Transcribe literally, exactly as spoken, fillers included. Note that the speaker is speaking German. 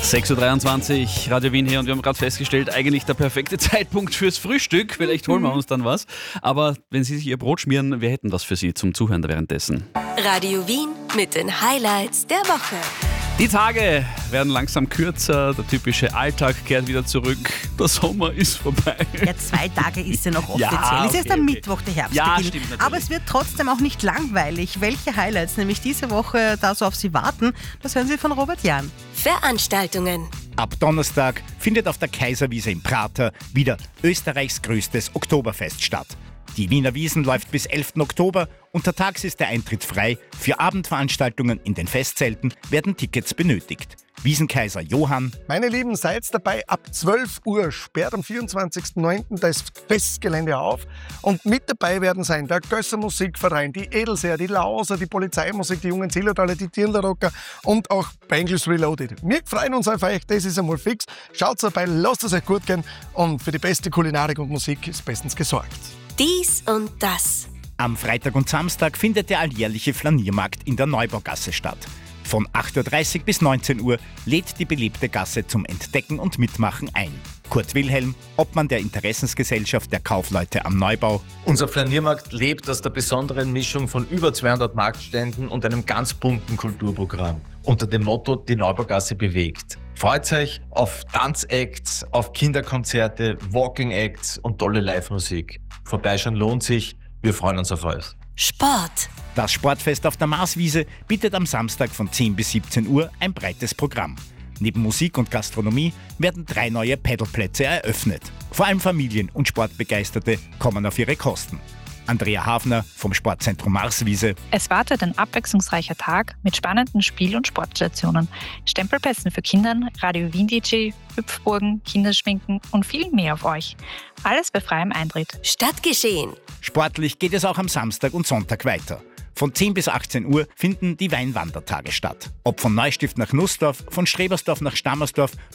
sechs Uhr dreiundzwanzig, Radio Wien hier, und wir haben gerade festgestellt, eigentlich der perfekte Zeitpunkt fürs Frühstück. Vielleicht holen wir uns dann was. Aber wenn Sie sich Ihr Brot schmieren, wir hätten was für Sie zum Zuhören währenddessen. Radio Wien mit den Highlights der Woche. Die Tage werden langsam kürzer, der typische Alltag kehrt wieder zurück, der Sommer ist vorbei. Ja, zwei Tage ist ja noch offiziell. Ja, Es ist okay, am okay. Mittwoch der Herbst. Ja, stimmt natürlich. Aber es wird trotzdem auch nicht langweilig. Welche Highlights nämlich diese Woche da so auf Sie warten, das hören Sie von Robert Jahn. Veranstaltungen. Ab Donnerstag findet auf der Kaiserwiese im Prater wieder Österreichs größtes Oktoberfest statt. Die Wiener Wiesn läuft bis elften Oktober. Untertags ist der Eintritt frei. Für Abendveranstaltungen in den Festzelten werden Tickets benötigt. Wiesenkaiser Johann: Meine Lieben, seid dabei, ab zwölf Uhr sperrt am vierundzwanzigsten neunten das Festgelände auf. Und mit dabei werden sein der Gösser Musikverein, die Edelseher, die Lauser, die Polizeimusik, die Jungen Zillertaler, die Dirndl-Rocker und auch Bengals Reloaded. Wir freuen uns auf euch, das ist einmal fix. Schaut dabei, lasst es euch gut gehen, und für die beste Kulinarik und Musik ist bestens gesorgt. Dies und das. Am Freitag und Samstag findet der alljährliche Flaniermarkt in der Neubaugasse statt. Von acht Uhr dreißig bis neunzehn Uhr lädt die belebte Gasse zum Entdecken und Mitmachen ein. Kurt Wilhelm, Obmann der Interessensgesellschaft der Kaufleute am Neubau: Unser Flaniermarkt lebt aus der besonderen Mischung von über zweihundert Marktständen und einem ganz bunten Kulturprogramm unter dem Motto „Die Neubaugasse bewegt". Freut euch auf Tanzacts, auf Kinderkonzerte, Walking-Acts und tolle Live-Musik. Vorbeischauen lohnt sich, wir freuen uns auf euch. Sport. Das Sportfest auf der Marswiese bietet am Samstag von zehn bis siebzehn Uhr ein breites Programm. Neben Musik und Gastronomie werden drei neue Paddleplätze eröffnet. Vor allem Familien und Sportbegeisterte kommen auf ihre Kosten. Andrea Hafner vom Sportzentrum Marswiese: Es wartet ein abwechslungsreicher Tag mit spannenden Spiel- und Sportstationen, Stempelpässen für Kinder, Radio Wien D J, Hüpfburgen, Kinderschminken und viel mehr auf euch. Alles bei freiem Eintritt. Stadtgeschehen. Sportlich geht es auch am Samstag und Sonntag weiter. Von zehn bis achtzehn Uhr finden die Weinwandertage statt. Ob von Neustift nach Nussdorf, von Strebersdorf nach Stammersdorf